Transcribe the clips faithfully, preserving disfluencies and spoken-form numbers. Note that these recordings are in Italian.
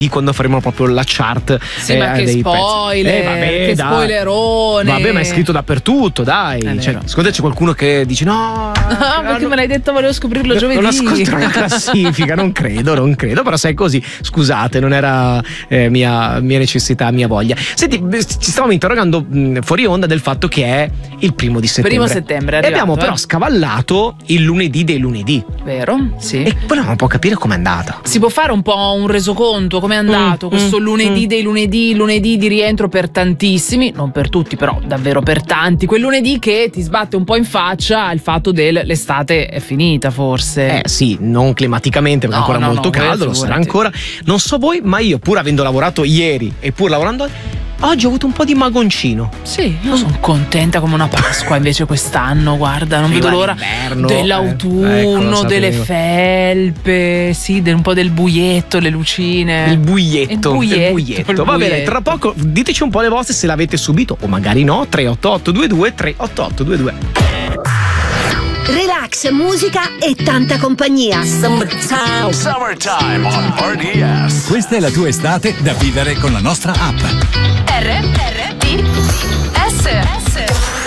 quando faremo proprio la chart. Sì, eh, ma che dei spoiler, eh, vabbè, che dai. spoilerone. Vabbè, ma è scritto dappertutto, dai. Cioè, secondo te c'è qualcuno che dice no? Ah, perché me l'hai detto, volevo scoprirlo giovedì. Non ascolterò la classifica, non credo, non credo. Però sai così, scusate, non era eh, mia, mia necessità, mia voglia. Senti, ci stavamo interrogando mh, fuori onda del fatto che è il primo di settembre. Primo settembre è e abbiamo arrivato, però eh. scavallato il lunedì dei lunedì. Vero? Sì. E volevamo un po' capire com'è andata. Si può fare un po' un resoconto, com'è andato Mm, questo mm, lunedì mm. dei lunedì, lunedì di rientro per tantissimi, non per tutti però davvero per tanti, quel lunedì che ti sbatte un po' in faccia il fatto dell'estate è finita forse. Eh sì, non climaticamente perché No, è ancora no, molto no, caldo, lo sarà figurati. ancora. Non so voi, ma io pur avendo lavorato ieri e pur lavorando oggi ho avuto un po' di magoncino. Sì, io sono contenta come una Pasqua invece quest'anno, guarda, non vedo l'ora l'inverno, dell'autunno, eh, ecco, lo delle sapevo. felpe, sì, del, un po' del buietto, le lucine. Il buietto, il buietto, il buietto. il Va bene, buietto. tra poco diteci un po' le vostre se l'avete subito o magari no. tre otto otto due due tre otto otto due due. Relax, musica e tanta compagnia. Summertime. Summertime on R D S. Questa è la tua estate da vivere con la nostra app. R R D S S.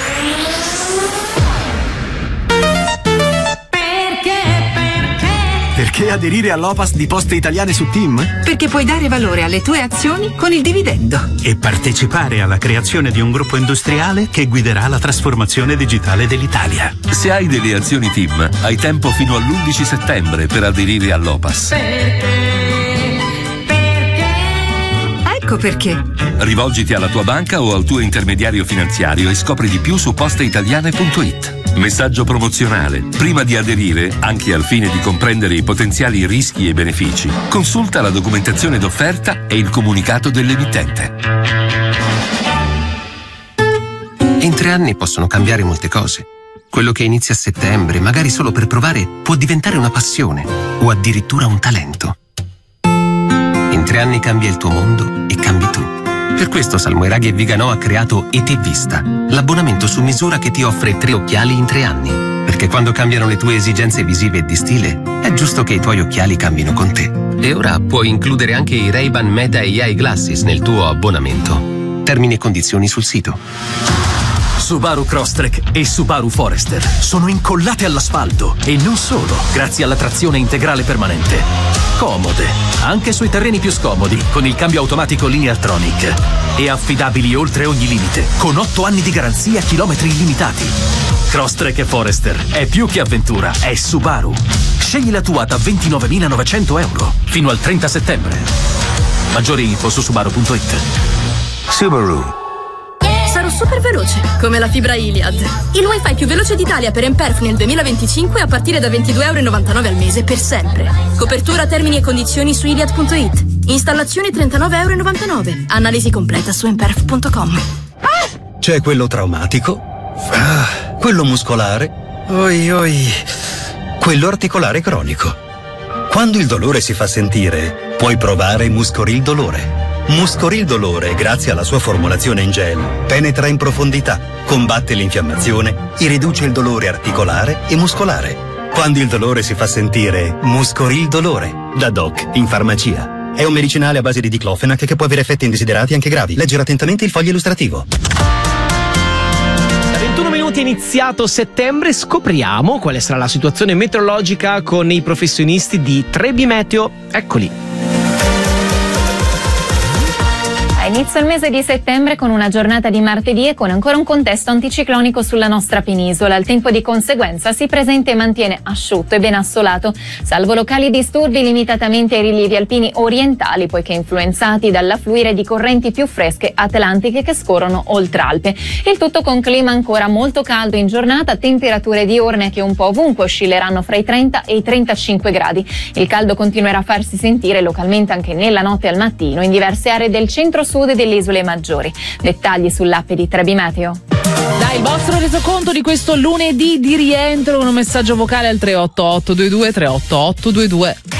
Perché aderire all'Opas di Poste Italiane su Team? Perché puoi dare valore alle tue azioni con il dividendo. E partecipare alla creazione di un gruppo industriale che guiderà la trasformazione digitale dell'Italia. Se hai delle azioni Team, hai tempo fino all'undici settembre per aderire all'Opas. Ecco perché. Rivolgiti alla tua banca o al tuo intermediario finanziario e scopri di più su posteitaliane punto it. Messaggio promozionale. Prima di aderire, anche al fine di comprendere i potenziali rischi e benefici, consulta la documentazione d'offerta e il comunicato dell'emittente. In tre anni possono cambiare molte cose. Quello che inizia a settembre, magari solo per provare, può diventare una passione o addirittura un talento. In tre anni cambia il tuo mondo e cambi tu. Per questo Salmoiraghi e Viganò ha creato E T Vista, l'abbonamento su misura che ti offre tre occhiali in tre anni. Perché quando cambiano le tue esigenze visive e di stile, è giusto che i tuoi occhiali cambino con te. E ora puoi includere anche i Ray-Ban Meta A I Glasses nel tuo abbonamento. Termini e condizioni sul sito. Subaru Crosstrek e Subaru Forester sono incollate all'asfalto e non solo, grazie alla trazione integrale permanente. Comode, anche sui terreni più scomodi, con il cambio automatico Lineartronic. E affidabili oltre ogni limite, con otto anni di garanzia e chilometri illimitati. Crosstrek e Forester è più che avventura, è Subaru. Scegli la tua da ventinovemilanovecento euro fino al trenta settembre. Maggiori info su subaru punto it. Subaru. Sarò super veloce, come la fibra Iliad. Il wifi più veloce d'Italia per Emperf nel duemilaventicinque a partire da ventidue e novantanove euro al mese per sempre. Copertura, termini e condizioni su iliad punto it. Installazione trentanove e novantanove euro. Analisi completa su emperf punto com. Ah! C'è quello traumatico, ah, quello muscolare, oi oi, quello articolare cronico. Quando il dolore si fa sentire, puoi provare Muscoril Dolore. Muscoril Dolore, grazie alla sua formulazione in gel, penetra in profondità, combatte l'infiammazione e riduce il dolore articolare e muscolare. Quando il dolore si fa sentire, Muscoril Dolore, da Doc in farmacia. È un medicinale a base di diclofenac che può avere effetti indesiderati anche gravi. Leggere attentamente il foglio illustrativo. Da ventuno minuti è iniziato settembre, scopriamo quale sarà la situazione meteorologica con i professionisti di Trebi Meteo. Eccoli. Inizia il mese di settembre con una giornata di martedì e con ancora un contesto anticiclonico sulla nostra penisola. Il tempo di conseguenza si presenta e mantiene asciutto e ben assolato, salvo locali disturbi limitatamente ai rilievi alpini orientali, poiché influenzati dall'affluire di correnti più fresche atlantiche che scorrono oltre Alpe. Il tutto con clima ancora molto caldo in giornata, temperature diurne che un po' ovunque oscilleranno fra i trenta e i trentacinque gradi. Il caldo continuerà a farsi sentire localmente anche nella notte e al mattino in diverse aree del centro-sud delle isole maggiori. Dettagli sull'app di Trebi Meteo. Dai, il vostro resoconto di questo lunedì di rientro con un messaggio vocale al tre otto otto due due tre otto otto due due.